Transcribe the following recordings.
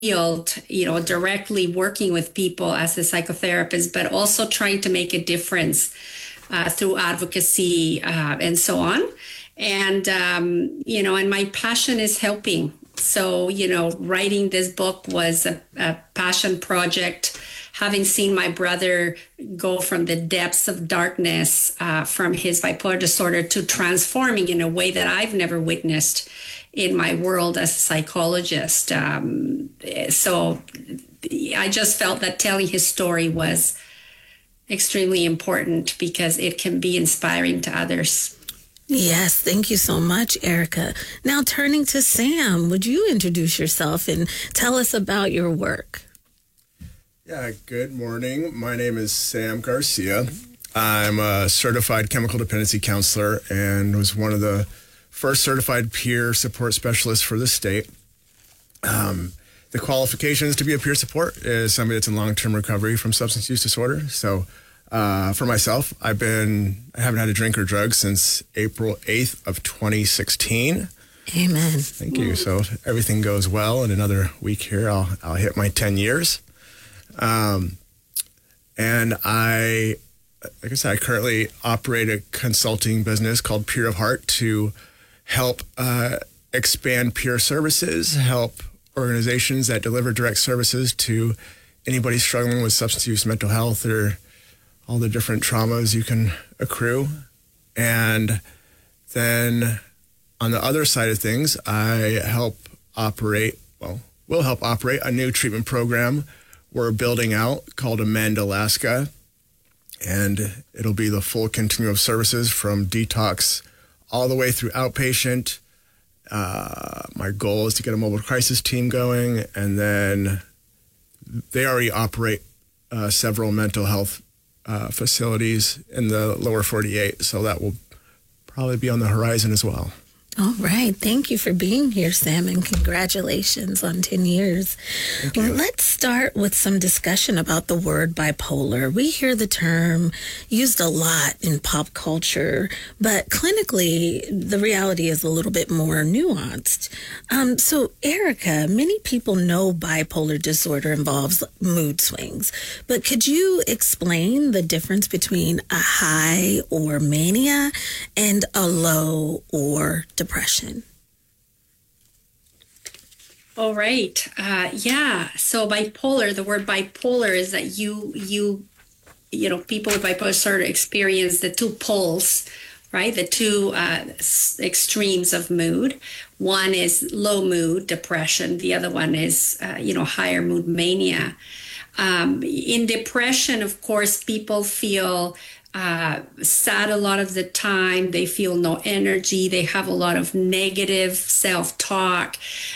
field, directly working with people as a psychotherapist, but also trying to make a difference through advocacy and so on. And my passion is helping. So, writing this book was a passion project. Having seen my brother go from the depths of darkness from his bipolar disorder to transforming in a way that I've never witnessed in my world as a psychologist. So I just felt that telling his story was extremely important because it can be inspiring to others. Yes, thank you so much, Erica. Now turning to Sam, would you introduce yourself and tell us about your work? Yeah, good morning. My name is Sam Garcia. I'm a certified chemical dependency counselor and was one of the first certified peer support specialists for the state. The qualifications to be a peer support is somebody that's in long-term recovery from substance use disorder. So for myself, I haven't had a drink or drug since April 8th of 2016. Amen. Thank you. So if everything goes well, in another week here, I'll hit my 10 years. And like I said, I currently operate a consulting business called Peer of Heart to help expand peer services, help organizations that deliver direct services to anybody struggling with substance use, mental health, or all the different traumas you can accrue. And then on the other side of things, I will help operate a new treatment program we're building out called Amend Alaska. And it'll be the full continuum of services from detox all the way through outpatient. My goal is to get a mobile crisis team going, and then they already operate several mental health facilities in the lower 48, so that will probably be on the horizon as well. All right. Thank you for being here, Sam, and congratulations on 10 years. Thank you. Let's start with some discussion about the word bipolar. We hear the term used a lot in pop culture, but clinically, the reality is a little bit more nuanced. So, Erica, many people know bipolar disorder involves mood swings, but could you explain the difference between a high or mania and a low or depression? All right. So bipolar, the word bipolar is that people with bipolar disorder experience the two poles, right? The two extremes of mood. One is low mood, depression. The other one is, higher mood, mania. In depression, of course, people feel sad a lot of the time. They feel no energy. They have a lot of negative self-talk.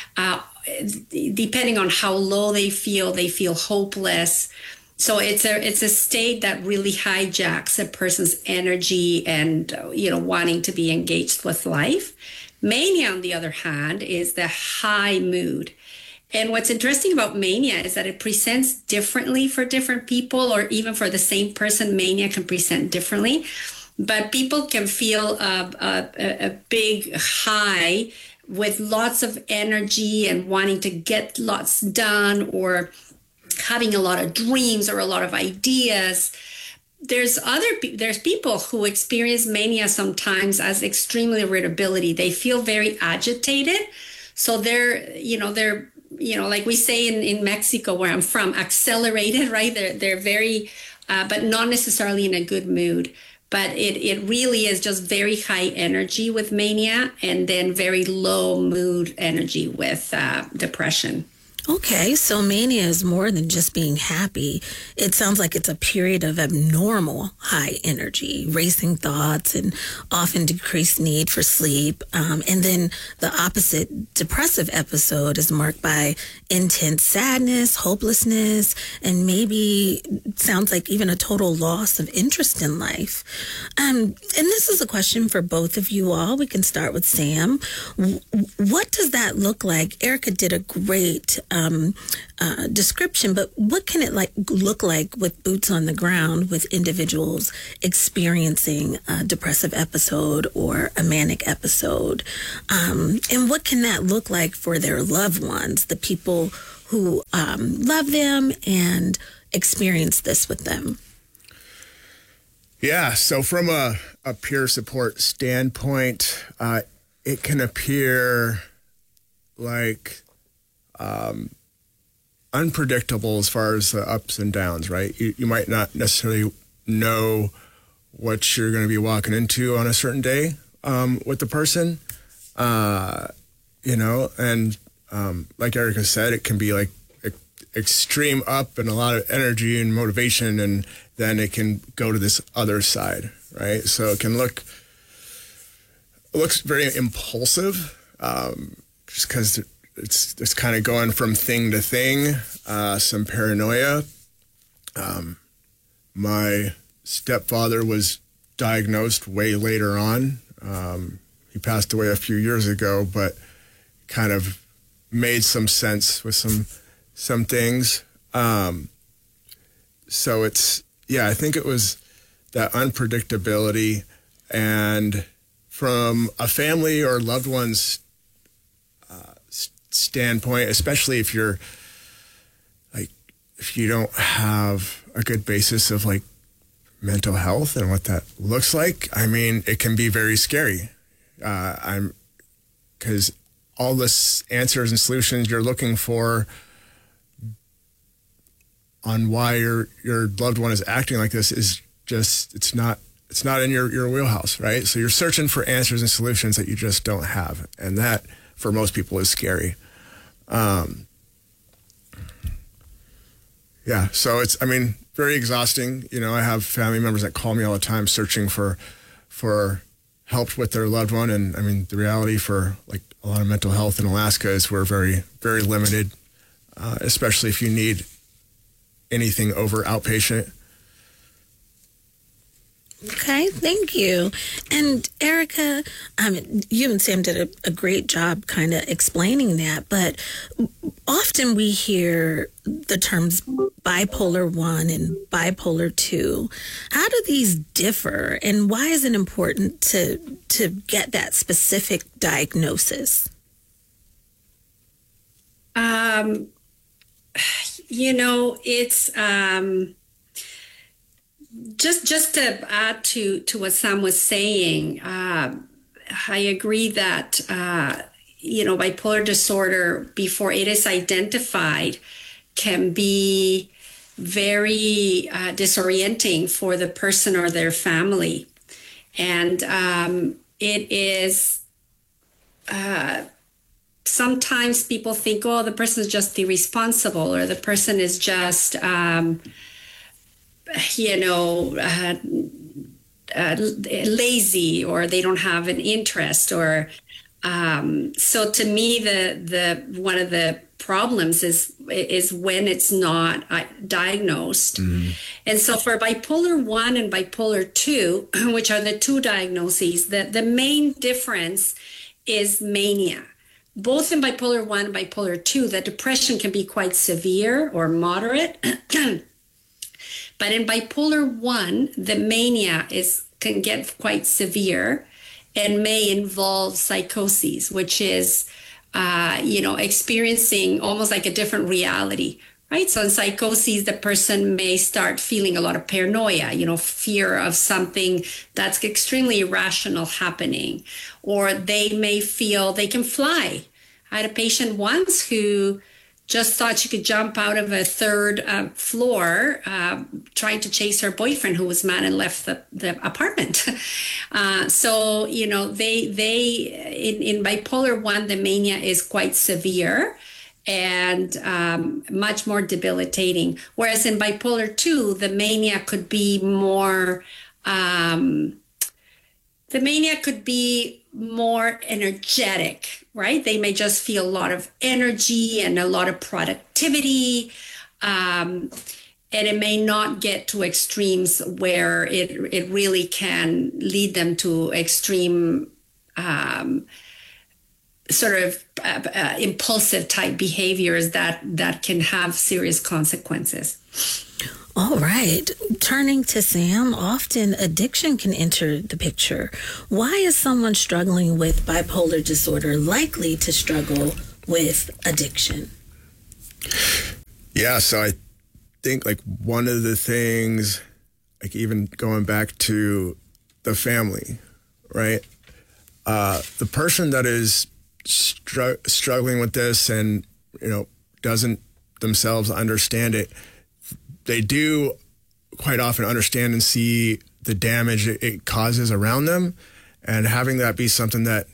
Depending on how low they feel hopeless. So it's a state that really hijacks a person's energy and, wanting to be engaged with life. Mania, on the other hand, is the high mood. And what's interesting about mania is that it presents differently for different people, or even for the same person, mania can present differently. But people can feel a big high with lots of energy and wanting to get lots done, or having a lot of dreams or a lot of ideas. There's people who experience mania sometimes as extreme irritability. They feel very agitated. So they're like we say in Mexico, where I'm from, accelerated, right? They're very, but not necessarily in a good mood. But it really is just very high energy with mania, and then very low mood energy with depression. Okay, so mania is more than just being happy. It sounds like it's a period of abnormal high energy, racing thoughts, and often decreased need for sleep. And then the opposite, depressive episode, is marked by intense sadness, hopelessness, and maybe sounds like even a total loss of interest in life. And this is a question for both of you all. We can start with Sam. What does that look like? Erica did a great description, but what can it look like with boots on the ground with individuals experiencing a depressive episode or a manic episode? And what can that look like for their loved ones, the people who love them and experience this with them? Yeah, so from a peer support standpoint, it can appear like unpredictable as far as the ups and downs, right? You might not necessarily know what you're going to be walking into on a certain day with the person, and like Erica said, it can be like extreme up and a lot of energy and motivation, and then it can go to this other side, right? So it looks very impulsive, just because it's kind of going from thing to thing, some paranoia. My stepfather was diagnosed way later on. He passed away a few years ago, but kind of made some sense with some things. So I think it was that unpredictability, and from a family or loved one's standpoint, especially if you don't have a good basis of like mental health and what that looks like, I mean, it can be very scary. Because all this answers and solutions you're looking for on why your loved one is acting like this is just, it's not in your wheelhouse, right? So you're searching for answers and solutions that you just don't have. And that, for most people, is scary. So it's, very exhausting. I have family members that call me all the time searching for help with their loved one. And the reality for like a lot of mental health in Alaska is we're very, very limited, especially if you need anything over outpatient. Okay, thank you. And Erica, you and Sam did a great job kind of explaining that, but often we hear the terms bipolar 1 and bipolar 2. How do these differ, and why is it important to get that specific diagnosis? It's just to add to what Sam was saying. I agree that bipolar disorder, before it is identified, can be very disorienting for the person or their family, and it is. Sometimes people think, oh, the person is just irresponsible, or the person is just, lazy, or they don't have an interest, or so. To me, the one of the problems is when it's not diagnosed. Mm-hmm. And so for bipolar 1 and bipolar 2, which are the two diagnoses, the main difference is mania. Both in bipolar 1 and bipolar 2, the depression can be quite severe or moderate. But in bipolar 1, the mania can get quite severe and may involve psychoses, which is, experiencing almost like a different reality, right? So in psychoses, the person may start feeling a lot of paranoia, fear of something that's extremely irrational happening, or they may feel they can fly. I had a patient once who just thought she could jump out of a third floor, trying to chase her boyfriend who was mad and left the apartment. So, in bipolar 1, the mania is quite severe and much more debilitating. Whereas in bipolar 2, the mania could be more, energetic, right? They may just feel a lot of energy and a lot of productivity. And it may not get to extremes where it really can lead them to extreme impulsive type behaviors that can have serious consequences. All right. Turning to Sam, often addiction can enter the picture. Why is someone struggling with bipolar disorder likely to struggle with addiction? Yeah, so I think like one of the things, like even going back to the family, right? The person that is struggling with this and, doesn't themselves understand it, they do quite often understand and see the damage it causes around them. And having that be something that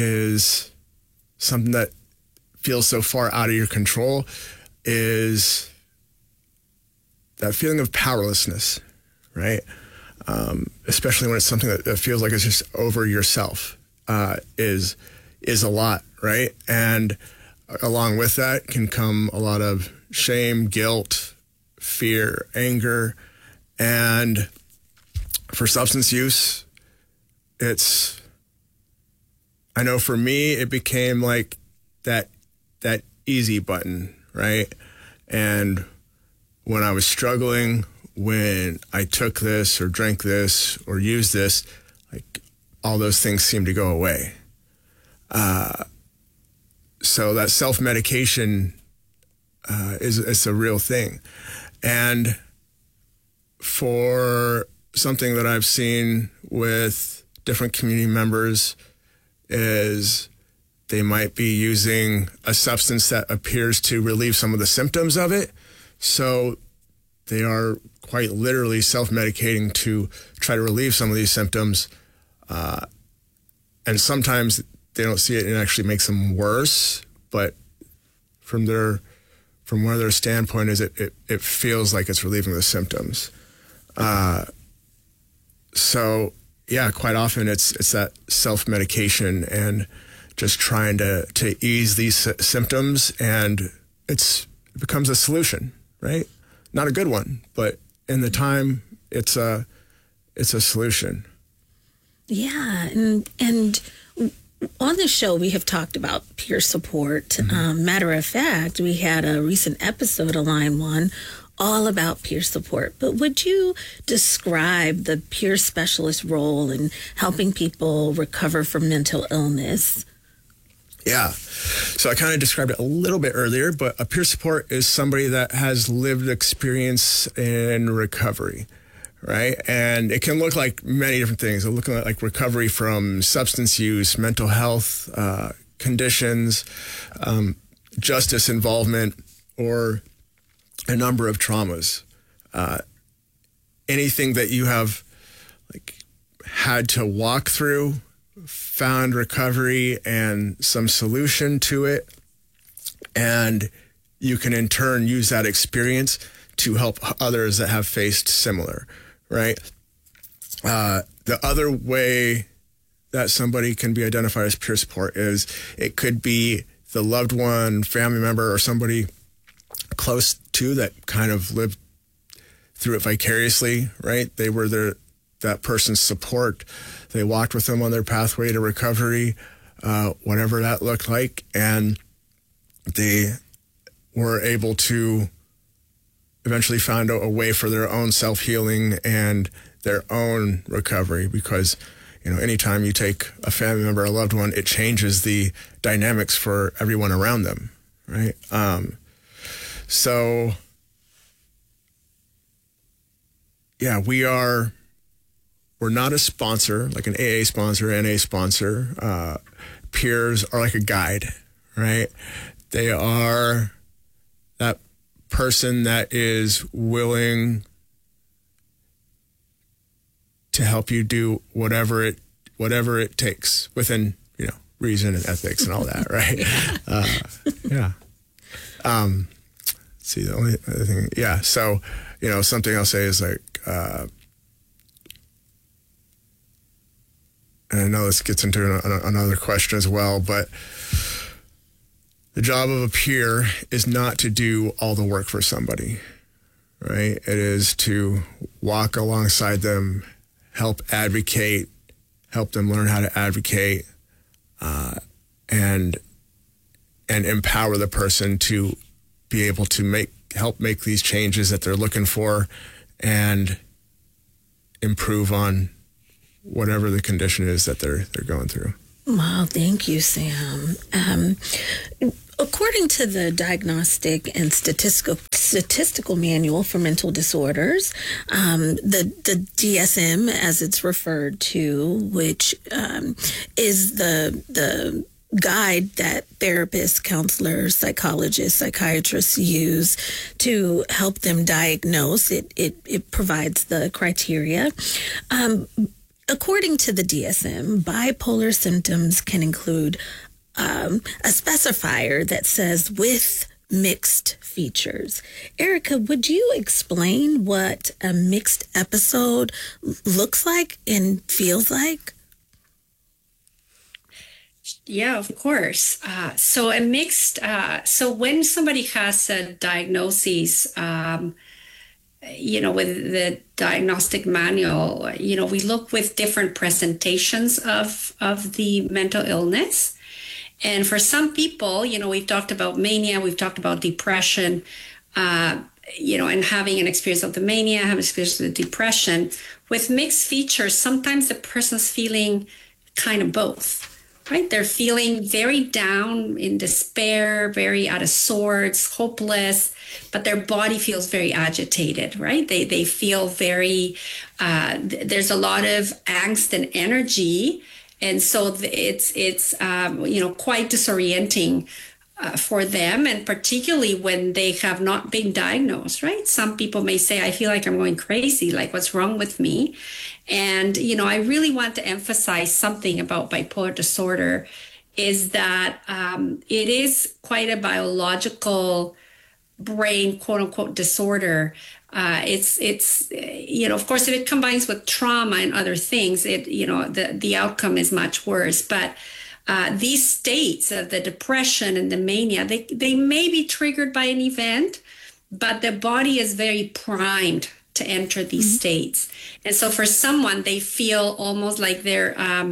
feels so far out of your control is that feeling of powerlessness, right? Especially when it's something that feels like it's just over yourself, is a lot, right? And along with that can come a lot of shame, guilt, fear, anger. And for substance use, I know for me, it became like that easy button, right? And when I was struggling, when I took this or drank this or used this, like all those things seemed to go away. So that self-medication is a real thing. And for something that I've seen with different community members is they might be using a substance that appears to relieve some of the symptoms of it. So they are quite literally self-medicating to try to relieve some of these symptoms. And sometimes they don't see it and it actually makes them worse. But from where their standpoint is, it feels like it's relieving the symptoms. So yeah, quite often it's that self-medication and just trying to ease these symptoms, and it becomes a solution, right? Not a good one, but in the time, it's a solution. Yeah, and on the show, we have talked about peer support. Mm-hmm. Matter of fact, we had a recent episode of Line One all about peer support. But would you describe the peer specialist role in helping people recover from mental illness? Yeah. So I kind of described it a little bit earlier, but a peer support is somebody that has lived experience in recovery, right? And it can look like many different things. It looks like recovery from substance use, mental health conditions, justice involvement, or a number of traumas. Anything that you have had to walk through, found recovery and some solution to it, and you can in turn use that experience to help others that have faced similar, right? The other way that somebody can be identified as peer support is it could be the loved one, family member, or somebody close to that kind of lived through it vicariously, right? They were that person's support. They walked with them on their pathway to recovery, whatever that looked like, and they were able to eventually find a way for their own self-healing and their own recovery, because anytime you take a family member or a loved one, it changes the dynamics for everyone around them, right? So yeah, we're not a sponsor, like an AA sponsor, NA sponsor. Peers are like a guide, right? They are that person that is willing to help you do whatever it takes within, reason and ethics and all that, right? Yeah. See, the only other thing, yeah. So, something I'll say is like, and I know this gets into another question as well, but the job of a peer is not to do all the work for somebody, right? It is to walk alongside them, help advocate, help them learn how to advocate, and empower the person to be able to help make these changes that they're looking for and improve on whatever the condition is that they're going through. Wow, thank you, Sam. According to the Diagnostic and Statistical Manual for Mental Disorders, the DSM, as it's referred to, which is the guide that therapists, counselors, psychologists, psychiatrists use to help them diagnose. It provides the criteria. According to the DSM, bipolar symptoms can include a specifier that says with mixed features. Erica, would you explain what a mixed episode looks like and feels like? Yeah, of course. So a mixed, so when somebody has a diagnosis, with the diagnostic manual, we look with different presentations of the mental illness. And for some people, we've talked about mania, we've talked about depression, and having an experience of the mania, having an experience of the depression. With mixed features, sometimes the person's feeling kind of both, right? They're feeling very down, in despair, very out of sorts, hopeless, but their body feels very agitated, right? They feel very, there's a lot of angst and energy. And so it's quite disorienting for them, and particularly when they have not been diagnosed, right? Some people may say, I feel like I'm going crazy, like what's wrong with me? And, I really want to emphasize something about bipolar disorder is that it is quite a biological brain, quote unquote, disorder. It's of course, if it combines with trauma and other things, the outcome is much worse. But these states of the depression and the mania, they may be triggered by an event, but the body is very primed to enter these states. And so for someone, they feel almost like they're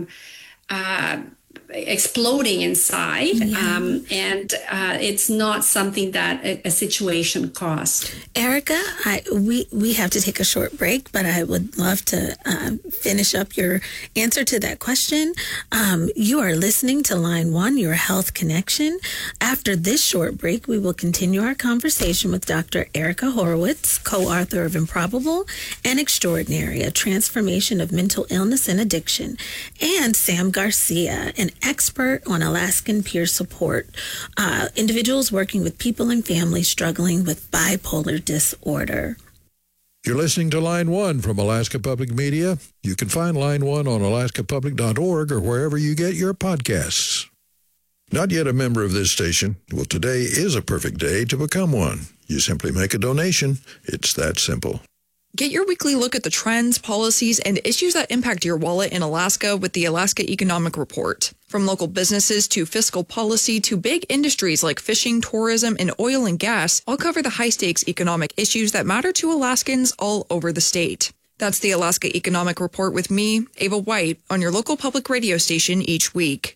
exploding inside, and it's not something that a situation caused. Erica, we have to take a short break, but I would love to finish up your answer to that question. You are listening to Line One, Your Health Connection. After this short break, we will continue our conversation with Dr. Erica Horowitz, co-author of Improbable and Extraordinary, A Transformation of Mental Illness and Addiction, and Sam Garcia, an expert on Alaskan peer support, individuals working with people and families struggling with bipolar disorder. You're listening to Line One from Alaska Public Media. You can find Line One on alaskapublic.org or wherever you get your podcasts. Not yet a member of this station? Well, today is a perfect day to become one. You simply make a donation. It's that simple. Get your weekly look at the trends, policies, and issues that impact your wallet in Alaska with the Alaska Economic Report. From local businesses to fiscal policy to big industries like fishing, tourism, and oil and gas, I'll cover the high-stakes economic issues that matter to Alaskans all over the state. That's the Alaska Economic Report with me, Ava White, on your local public radio station each week.